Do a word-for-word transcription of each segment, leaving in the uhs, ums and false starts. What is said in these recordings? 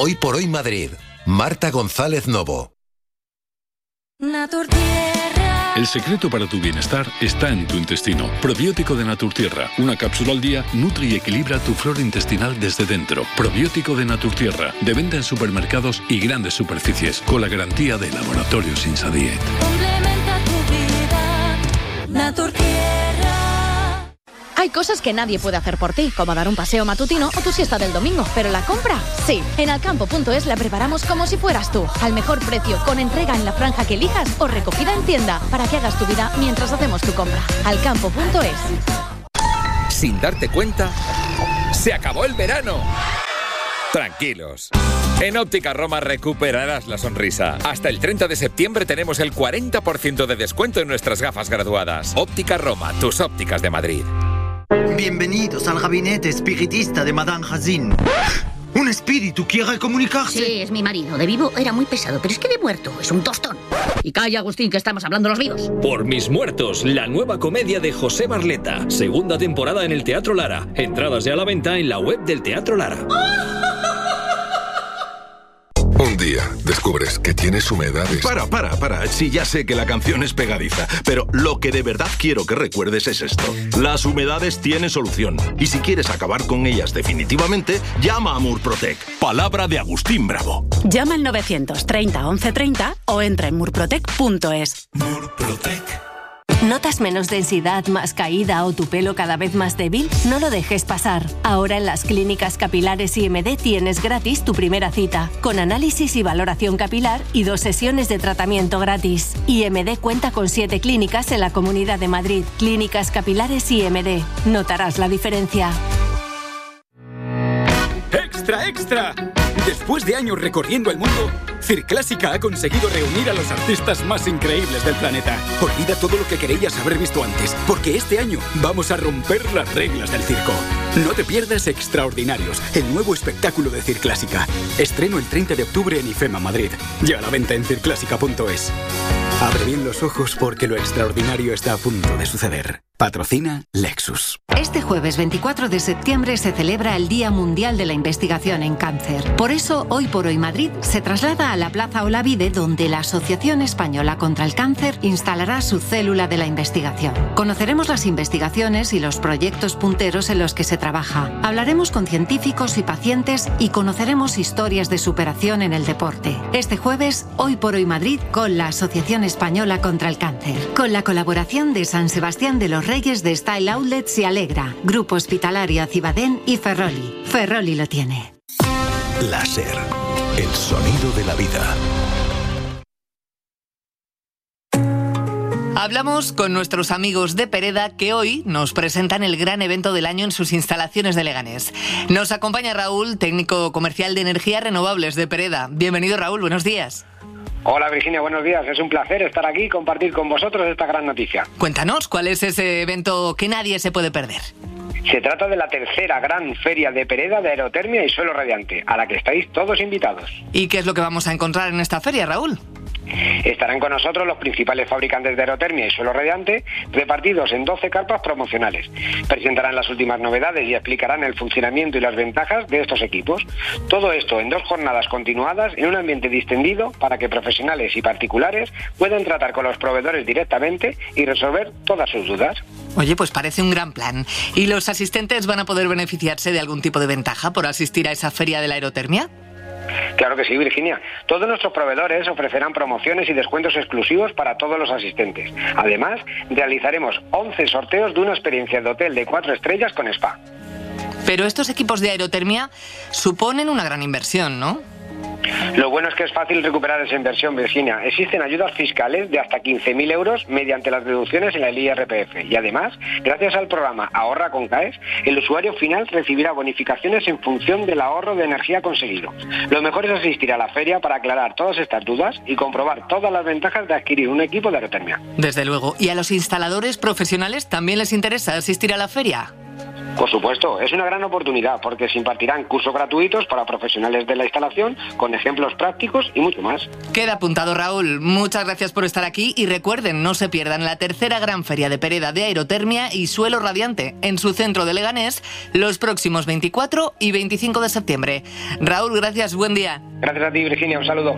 Hoy por hoy Madrid. Marta González Novo. Naturtierra. El secreto para tu bienestar está en tu intestino. Probiótico de Naturtierra. Una cápsula al día nutre y equilibra tu flora intestinal desde dentro. Probiótico de Naturtierra. De venta en supermercados y grandes superficies. Con la garantía de Laboratorios Insadiet. Complementa tu vida. Naturtierra. Hay cosas que nadie puede hacer por ti, como dar un paseo matutino o tu siesta del domingo, pero la compra, sí. En alcampo punto es la preparamos como si fueras tú, al mejor precio, con entrega en la franja que elijas o recogida en tienda, para que hagas tu vida mientras hacemos tu compra. alcampo punto es. Sin darte cuenta, ¡se acabó el verano! Tranquilos. En Óptica Roma recuperarás la sonrisa. Hasta el treinta de septiembre tenemos el cuarenta por ciento de descuento en nuestras gafas graduadas. Óptica Roma, tus ópticas de Madrid. Bienvenidos al gabinete espiritista de Madame Hazin. ¿Un espíritu quiere comunicarse? Sí, es mi marido. De vivo era muy pesado, pero es que de muerto es un tostón. Y calla, Agustín, que estamos hablando los vivos. Por mis muertos, la nueva comedia de José Barleta. Segunda temporada en el Teatro Lara. Entradas ya a la venta en la web del Teatro Lara. Un día descubres que tienes humedades. Para, para, para. Sí, ya sé que la canción es pegadiza, pero lo que de verdad quiero que recuerdes es esto. Las humedades tienen solución. Y si quieres acabar con ellas definitivamente, llama a Murprotec. Palabra de Agustín Bravo. Llama al novecientos treinta once treinta o entra en murprotec punto es. Murprotec. ¿Notas menos densidad, más caída o tu pelo cada vez más débil? No lo dejes pasar. Ahora en las clínicas capilares I M D tienes gratis tu primera cita, con análisis y valoración capilar y dos sesiones de tratamiento gratis. I M D cuenta con siete clínicas en la Comunidad de Madrid. Clínicas capilares I M D. Notarás la diferencia. ¡Extra, extra! Después de años recorriendo el mundo, Circlásica ha conseguido reunir a los artistas más increíbles del planeta. Olvida todo lo que querías haber visto antes, porque este año vamos a romper las reglas del circo. No te pierdas Extraordinarios, el nuevo espectáculo de Circlásica. Estreno el treinta de octubre en IFEMA Madrid. Ya a la venta en circlásica punto es. Abre bien los ojos porque lo extraordinario está a punto de suceder. Patrocina Lexus. Este jueves veinticuatro de septiembre se celebra el Día Mundial de la Investigación en Cáncer. Por eso, Hoy por Hoy Madrid se traslada a la Plaza Olavide, donde la Asociación Española contra el Cáncer instalará su célula de la investigación. Conoceremos las investigaciones y los proyectos punteros en los que se trabaja. Hablaremos con científicos y pacientes y conoceremos historias de superación en el deporte. Este jueves, Hoy por Hoy Madrid, con la Asociación Española contra el Cáncer. Con la colaboración de San Sebastián de los Reyes, de Style Outlets y Alegra, Grupo Hospitalario Acibadén y Ferroli. Ferroli lo tiene. Láser, el sonido de la vida. Hablamos con nuestros amigos de Pereda, que hoy nos presentan el gran evento del año en sus instalaciones de Leganés. Nos acompaña Raúl, técnico comercial de energías renovables de Pereda. Bienvenido, Raúl, buenos días. Hola Virginia, buenos días. Es un placer estar aquí y compartir con vosotros esta gran noticia. Cuéntanos, ¿cuál es ese evento que nadie se puede perder? Se trata de la tercera gran feria de Pereda de aerotermia y suelo radiante, a la que estáis todos invitados. ¿Y qué es lo que vamos a encontrar en esta feria, Raúl? Estarán con nosotros los principales fabricantes de aerotermia y suelo radiante, repartidos en doce carpas promocionales. Presentarán las últimas novedades y explicarán el funcionamiento y las ventajas de estos equipos. Todo esto en dos jornadas continuadas, en un ambiente distendido, para que profesionales y particulares puedan tratar con los proveedores directamente y resolver todas sus dudas. Oye, pues parece un gran plan. ¿Y los asistentes van a poder beneficiarse de algún tipo de ventaja por asistir a esa feria de la aerotermia? Claro que sí, Virginia. Todos nuestros proveedores ofrecerán promociones y descuentos exclusivos para todos los asistentes. Además, realizaremos once sorteos de una experiencia de hotel de cuatro estrellas con spa. Pero estos equipos de aerotermia suponen una gran inversión, ¿no? Lo bueno es que es fácil recuperar esa inversión, Virginia. Existen ayudas fiscales de hasta quince mil euros mediante las deducciones en el I R P F. Y además, gracias al programa Ahorra con CAES, el usuario final recibirá bonificaciones en función del ahorro de energía conseguido. Lo mejor es asistir a la feria para aclarar todas estas dudas y comprobar todas las ventajas de adquirir un equipo de aerotermia. Desde luego. ¿Y a los instaladores profesionales también les interesa asistir a la feria? Por supuesto, es una gran oportunidad porque se impartirán cursos gratuitos para profesionales de la instalación con ejemplos prácticos y mucho más. Queda apuntado, Raúl. Muchas gracias por estar aquí y recuerden, no se pierdan la tercera gran feria de Pereda de aerotermia y suelo radiante en su centro de Leganés los próximos veinticuatro y veinticinco de septiembre. Raúl, gracias, buen día. Gracias a ti, Virginia, un saludo.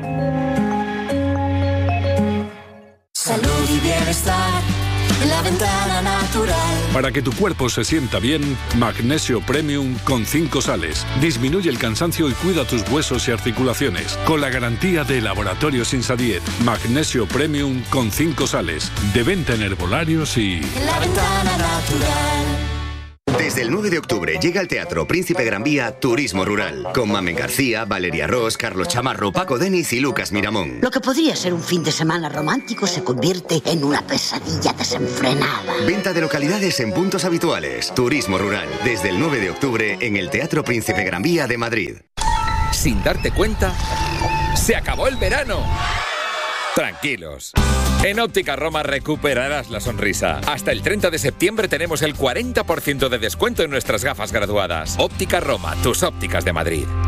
Salud y bienestar en La Ventana Natural. Para que tu cuerpo se sienta bien, Magnesio Premium con cinco sales. Disminuye el cansancio y cuida tus huesos y articulaciones. Con la garantía de Laboratorios Insadiet. Magnesio Premium con cinco sales. De venta en herbolarios y... La Ventana Natural. Desde el nueve de octubre llega al Teatro Príncipe Gran Vía Turismo Rural, con Mamen García, Valeria Ross, Carlos Chamarro, Paco Denis y Lucas Miramón. Lo que podría ser un fin de semana romántico se convierte en una pesadilla desenfrenada. Venta de localidades en puntos habituales. Turismo Rural, desde el nueve de octubre en el Teatro Príncipe Gran Vía de Madrid. Sin darte cuenta, se acabó el verano. Tranquilos. En Óptica Roma recuperarás la sonrisa. Hasta el treinta de septiembre tenemos el cuarenta por ciento de descuento en nuestras gafas graduadas. Óptica Roma, tus ópticas de Madrid.